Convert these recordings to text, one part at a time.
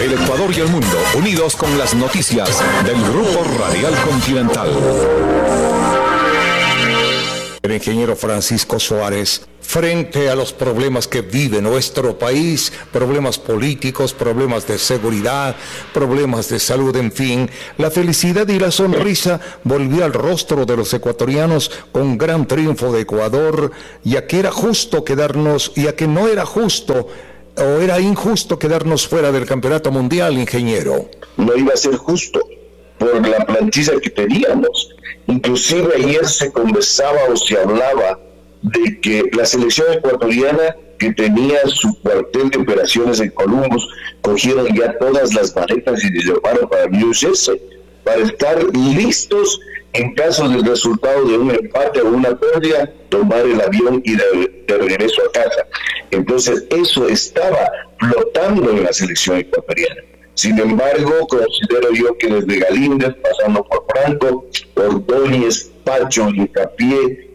El Ecuador y el mundo, unidos con las noticias del Grupo Radial Continental. El ingeniero Francisco Suárez, frente a los problemas que vive nuestro país, problemas políticos, problemas de seguridad, problemas de salud, en fin, la felicidad y la sonrisa volvió al rostro de los ecuatorianos con gran triunfo de Ecuador, ya que era justo quedarnos, ya que no era justo o era injusto quedarnos fuera del campeonato mundial, ingeniero. No iba a ser justo por la plantilla que teníamos. Inclusive ayer se conversaba o se hablaba de que la selección ecuatoriana, que tenía su cuartel de operaciones en Columbus, cogieron ya todas las maletas y se llevaron para New Jersey, para estar listos en caso del resultado de un empate o una pérdida, tomar el avión y de regreso a casa. Entonces eso estaba flotando en la selección ecuatoriana. Sin embargo, considero yo que desde Galíndez, pasando por Franco, Ordóñez, Pacho, Hincapié,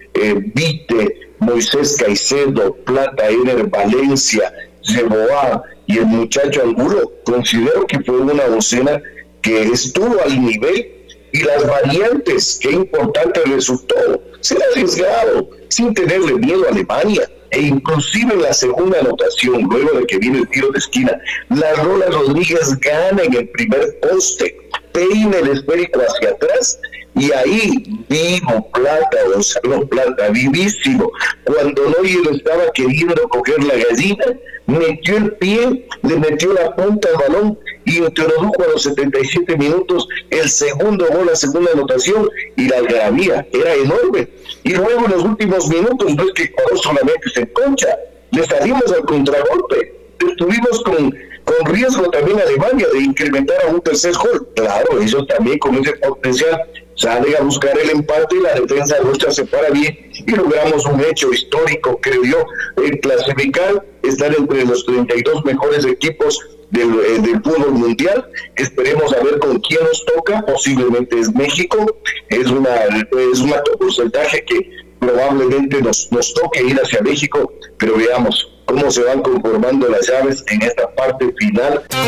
Vite, Moisés Caicedo, Plata, Ener Valencia, Ceboá y el muchacho Angulo, considero que fue una docena que estuvo al nivel, y las variantes, qué importante resultó, ser arriesgado, sin tenerle miedo a Alemania, e inclusive en la segunda anotación, luego de que viene el tiro de esquina, la Rola Rodríguez gana en el primer poste, peina el esférico hacia atrás, y ahí vivo Plata, Gonzalo Plata, vivísimo, cuando Neuer estaba queriendo coger la gallina, metió el pie, le metió la punta al balón y introdujo a los 77 minutos el segundo gol, la segunda anotación, y la algarabía era enorme. Y luego en los últimos minutos, no es que Ecuador solamente se enconcha, le salimos al contragolpe, estuvimos con riesgo también Alemania de incrementar a un tercer gol. Claro, ellos también con ese potencial salen a buscar el empate, la defensa nuestra se para bien y logramos un hecho histórico, creo yo, clasificar, estar entre los 32 mejores equipos del fútbol mundial. Esperemos a ver con quién nos toca, posiblemente es México, es un alto porcentaje que probablemente nos toque ir hacia México, pero veamos cómo se van conformando las llaves en esta parte final.